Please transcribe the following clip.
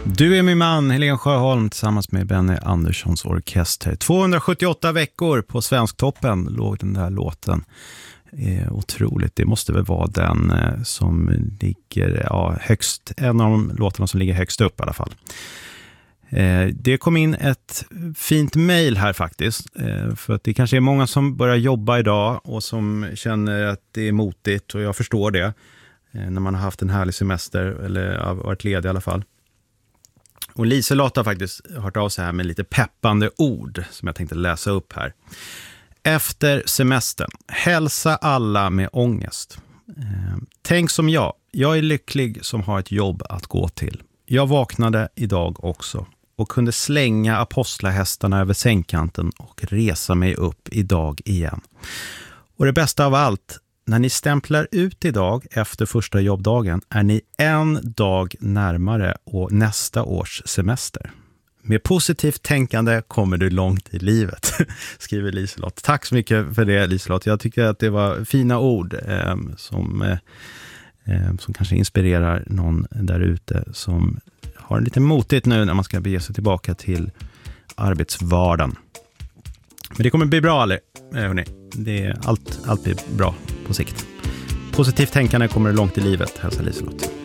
Du är min man, Helene Sjöholm, tillsammans med Benny Anderssons orkester. 278 veckor på Svensktoppen låg den där låten. Otroligt, det måste väl vara den som ligger högst, en av de låtarna som ligger högst upp i alla fall. Det kom in ett fint mejl här faktiskt, för att det kanske är många som börjar jobba idag och som känner att det är motigt, och jag förstår det när man har haft en härlig semester eller varit ledig i alla fall. Och Liselott har faktiskt hört av sig här med lite peppande ord som jag tänkte läsa upp här. Efter semestern, hälsa alla med ångest. Tänk som jag är lycklig som har ett jobb att gå till. Jag vaknade idag också och kunde slänga apostlahästarna över sängkanten och resa mig upp idag igen. Och det bästa av allt, när ni stämplar ut idag efter första jobbdagen är ni en dag närmare och nästa års semester. Med positivt tänkande kommer du långt i livet, skriver Liselott. Tack så mycket för det, Liselott. Jag tycker att det var fina ord som kanske inspirerar någon där ute som har lite motigt nu när man ska bege sig tillbaka till arbetsvardagen. Men det kommer bli bra, eller? Hörrni. Allt blir bra på sikt. Positivt tänkande kommer långt i livet, hälsar Liselott.